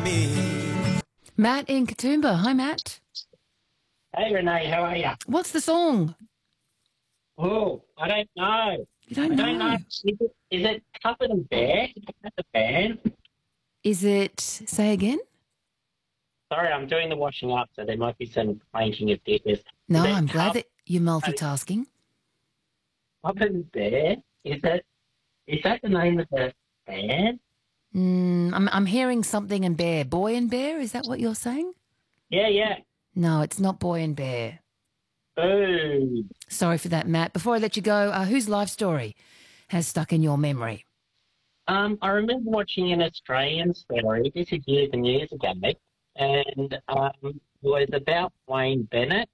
Matt in Katoomba. Hi, Matt. Hey Renee, how are you? What's the song? Oh, I don't know. You don't I know. don't know. Is it Covered and Bear? Is that the band? Is it, say again? Sorry, I'm doing the washing up, so there might be some clanking of dishes. No, Is it I'm glad that you're multitasking. Covered and Bear? Is that the name of the band? I'm hearing something and bear. Boy and bear, is that what you're saying? Yeah. No, it's not boy and bear. Ooh. Sorry for that, Matt. Before I let you go, whose life story has stuck in your memory? I remember watching an Australian story, this is years and years ago, and it was about Wayne Bennett,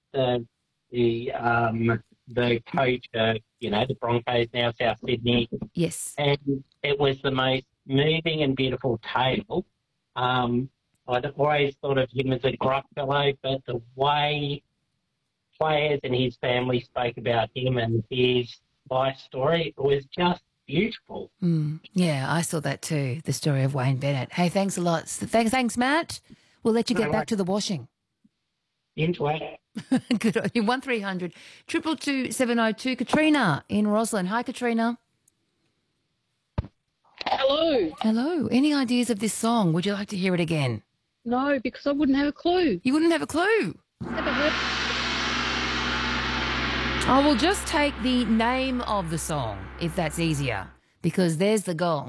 the coach of, the Broncos, now South Sydney. Yes. And it was the most moving and beautiful tale. I'd always thought of him as a gruff fellow, but the way players and his family spoke about him and his life story was just beautiful. Yeah, I saw that too, the story of Wayne Bennett. Hey, thanks a lot. Thanks, Matt. We'll let you get back to the washing. Into it. Good on you. 1300 222 702. Katrina in Roslyn. Hi, Katrina. Hello. Hello. Any ideas of this song? Would you like to hear it again? No, because I wouldn't have a clue. You wouldn't have a clue? Never heard. I will just take the name of the song, if that's easier, because there's the gong.